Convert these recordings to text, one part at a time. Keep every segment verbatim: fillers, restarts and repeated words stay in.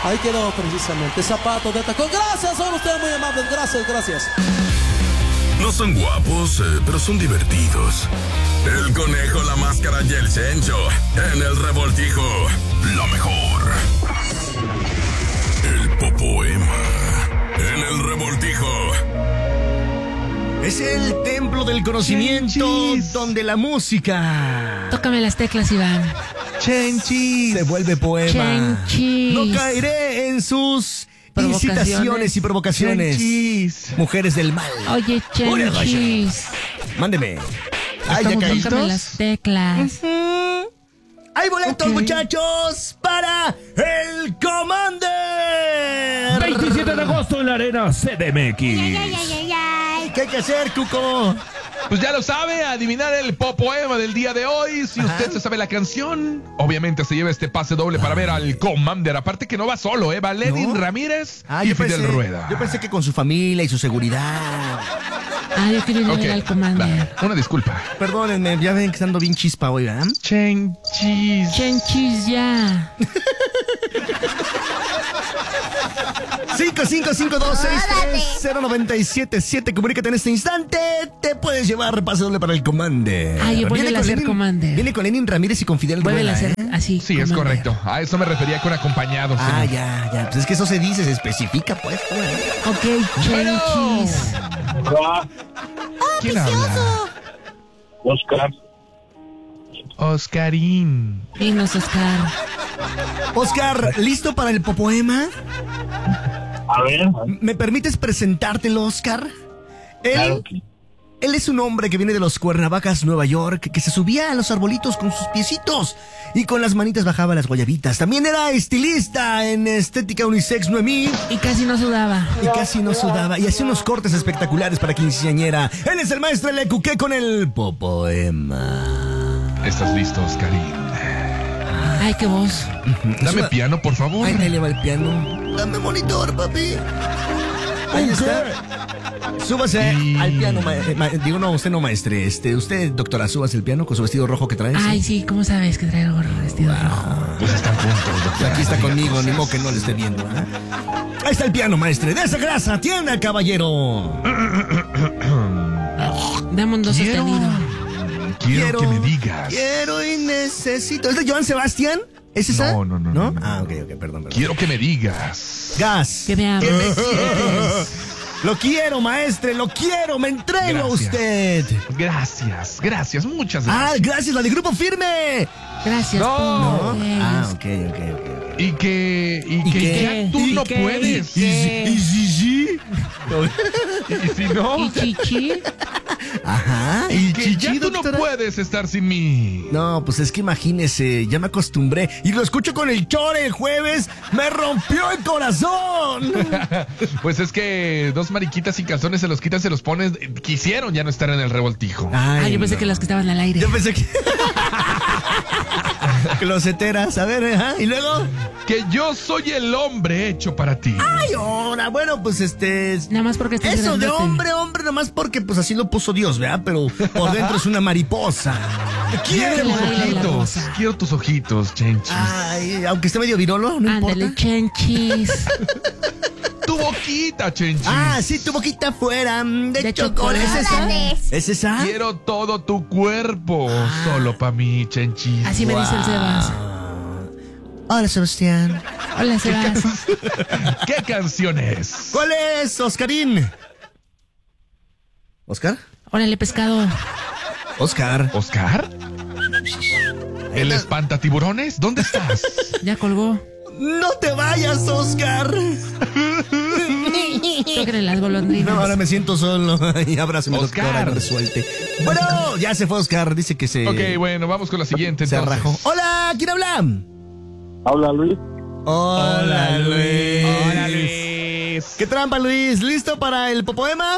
Ahí quedó precisamente, zapatos de tacón. Gracias, son ustedes muy amables, gracias, gracias. No son guapos, eh, pero son divertidos. El Conejo, la Máscara y el Chencho en el Revoltijo, lo mejor. El Popoema en el Revoltijo. Es el templo del conocimiento, Chenchis, donde la música... Tócame las teclas, Iván. Chenchis. Se vuelve poema. Chenchis. No caeré en sus incitaciones y provocaciones. Chenchis. Mujeres del mal. Oye, Chenchis. Mándeme. Ay, ya caí. Tócame las teclas. Uh-huh. Hay boletos, okay, muchachos, para el Commander. veintisiete de agosto en la Arena C D M X. Ay, ay, ay, ay, ay. ¿Qué hay que hacer, Cuco? Pues ya lo sabe, adivinar el popoema del día de hoy. Si Ajá. usted se sabe la canción, obviamente se lleva este pase doble para ver al Commander. Aparte que no va solo, ¿eh? Va Ledin ¿No? Ramírez ah, y Fidel pensé, Rueda. Yo pensé que con su familia y su seguridad. Ah, yo quería okay. ver al Commander. Va, una disculpa. Perdónenme, ya ven que estando bien chispa hoy, ¿verdad? Chenchis. Chenchis ya. cinco cinco cinco dos seis tres cero nueve siete siete. Comunícate en este instante. Te puedes llevar pase doble para el Commander. Ay, vuelve a ser Commander. Viene con Lenin Ramírez y con Fidel Rueda. Vuelve a ser ¿eh? así. Sí, Commander. Es correcto. A eso me refería con acompañados. Ah, señor. ya, ya. Pues es que eso se dice, se especifica, pues. Ok, Chenchis. Hola. ¿Quién habla? Oscar. Oscarín. Dinos, Oscar. Oscar, ¿listo para el popoema? A ver. ¿Me permites presentártelo, Oscar? Él, claro que... él es un hombre que viene de los Cuernavacas, Nueva York, que se subía a los arbolitos con sus piecitos y con las manitas bajaba las guayabitas. También era estilista en estética unisex, Noemí. Y casi no sudaba. Y casi no sudaba. Y hacía unos cortes espectaculares para quinceañera. Él es el maestro Lecuqué con el popoema. ¿Estás listo, Oscarín? Ay, qué voz. Dame Suba. piano, por favor. Ay, ahí le va el piano. Dame monitor, papi. Ahí está. Súbase y... al piano, ma ma digo, no, usted no, maestre. Este, usted, doctora, súbase el piano con su vestido rojo que trae. Ay, sí, ¿cómo sabes que trae el vestido wow. rojo? Pues están juntos, doctora. Aquí está conmigo, ni modo que no le esté viendo, ¿eh? Ahí está el piano, maestre. De esa grasa, tienda, caballero. Dame un dos quiero, sostenido. Quiero, quiero que me digas. Quiero y necesito. ¿Es de Joan Sebastián? ¿Es esa? No, no, no, no, no. Ah, ok, ok, perdón, perdón. Quiero que me digas. Gas. Que me ames. Que me sientes. Lo quiero, maestre, lo quiero, me entrego a usted. Gracias, gracias, muchas gracias. Ah, gracias, la de Grupo Firme. Gracias. No. ¿No? Ah, ok, ok, ok. Y que, y ¿Y que qué? ya tú ¿Y no qué? puedes. ¿Y, y, y si sí? ¿Y si no? ¿Y chichi? Ajá. Y, y que chichi, ya tú doctora? no puedes estar sin mí. No, pues es que imagínese, ya me acostumbré. Y lo escucho con el Chore el jueves. ¡Me rompió el corazón! Pues es que dos mariquitas sin calzones se los quitan, se los ponen. Quisieron ya no estar en el revoltijo. Ay, ah, yo pensé no. que las que estaban al aire. Yo pensé que... Closeteras, a ver, ¿eh? Y luego... Que yo soy el hombre hecho para ti. Ay, ahora, bueno, pues este... Nada más porque estás Eso grandote. de hombre, hombre, nada más porque pues así lo puso Dios, ¿verdad? Pero por dentro es una mariposa. Quiero tus ojitos, quiero tus ojitos, Chenchis. Ay, aunque esté medio virolo, no Ándale, importa. Chenchis. Tu boquita, Chenchis. Ah, sí, tu boquita fuera de, de chocolate. chocolate. ¿Es esa? ¿Es esa? Quiero todo tu cuerpo, ah. solo para mí, Chenchis. Así me wow. dice el Sebas. Hola, Sebastián. Hola, Sebas. ¿Qué canción es? ¿Cuál es, Oscarín? ¿Oscar? Órale, pescado. Oscar. ¿Oscar? ¿El espantatiburones? ¿Dónde estás? Ya colgó. ¡No te vayas, Oscar! Tóquenle las golondrinas. No, ahora me siento solo. Y abrázame, Oscar. Doctora, no me suelte. Bueno, ya se fue Oscar. Dice que se... Ok, bueno, vamos con la siguiente, se entonces. arrajó. ¡Hola! ¿Quién habla? Habla Luis. Hola, Luis. Hola, Luis. ¿Qué trampa, Luis? ¿Listo para el popoema?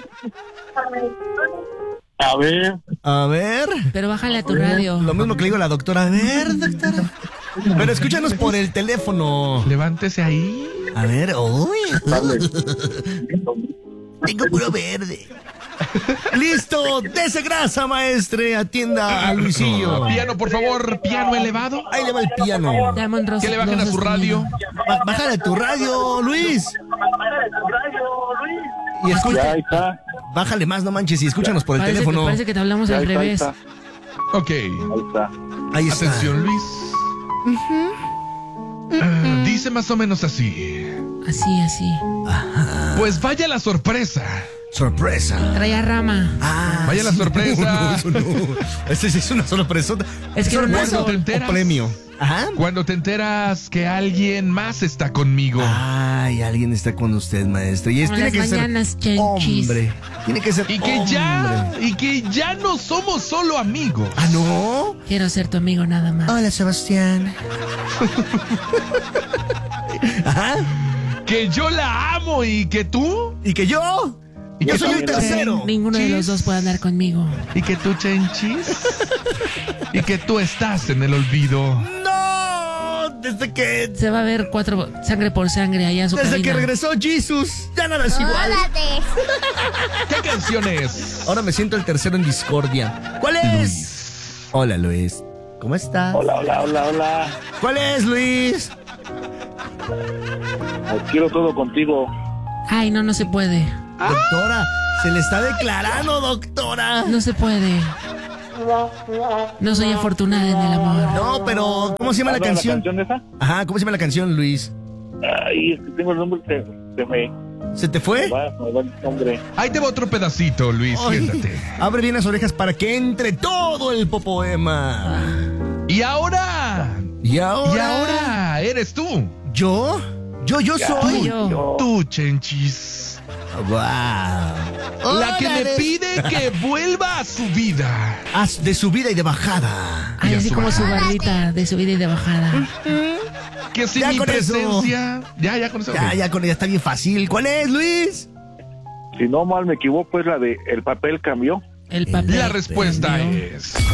A ver. A ver. Pero bájale a tu radio. Lo mismo que le digo a la doctora. A ver, doctora. Pero escúchanos por el teléfono. Levántese ahí. A ver, uy. Tengo puro verde. Listo, dese grasa, maestre. Atienda a Luisillo. Piano, por favor, piano elevado. Ahí le va el piano. Diamond Rose- Que le bajen a su Roses radio. Ba- Bájale tu radio, Luis. Y Ya escucha, ahí está. bájale más, no manches, y escúchanos por el Parece que, teléfono. parece que te hablamos Ya al ahí está, ahí revés. está. Ok. Ahí está. Ahí está. Atención, Luis. Ah, dice más o menos así. Así, así. Pues vaya la sorpresa. Sorpresa. Traía rama. Ah, Vaya la sí. sorpresa. No, no, eso no. Este sí es una sorpresota. Es que ¿Sorpresa no, o- te enteras. o premio? Ajá. Cuando te enteras que alguien más está conmigo. Ay, alguien está con usted, maestra. Y es, Como tiene las que ser mañanas, chanchis. hombre. Tiene que ser Y que hombre. ya, y que ya no somos solo amigos. Ah, ¿no? Quiero ser tu amigo nada más. Hola, Sebastián. Ajá. Que yo la amo y que tú. ¿Y que yo? Y Yo que soy tú- el tercero. Ninguno de Chis. los dos puede andar conmigo. Y que tú, Chenchis. Y que tú estás en el olvido. No, desde que Se va a ver cuatro sangre por sangre allá a su desde que cabina. regresó Jesus, ya nada es igual. ¿Qué canción es? Ahora me siento el tercero en discordia. ¿Cuál es? Hola, Luis. ¿Cómo estás? Hola, hola, hola, hola. ¿Cuál es, Luis? Quiero todo contigo. Ay, no, no se puede. Doctora, se le está declarando, doctora. No se puede. No soy afortunada en el amor. No, pero ¿cómo se llama la ¿Habla canción? la canción esa? Ajá, ¿cómo se llama la canción, Luis? Ay, es que tengo el nombre que se me ¿Se te fue? va, me va el nombre. Ahí te va otro pedacito, Luis. Ay, Siéntate. abre bien las orejas para que entre todo el popoema. Y ahora. Y ahora. Y ahora eres tú. ¿Yo? ¿Yo, yo soy? Yo. Yo, Tú, Chenchis. Wow. La que me pide que vuelva a su vida. Haz de subida y de bajada. Ay, Y a así su como su bajada. barbita de subida y de bajada. Que sin Ya mi con eso. presencia. Ya, ya con eso. Ya, ok. ya con ella está bien fácil. ¿Cuál es, Luis? si no mal me equivoco, es la de El papel cambió. El papel. La respuesta cambió. es.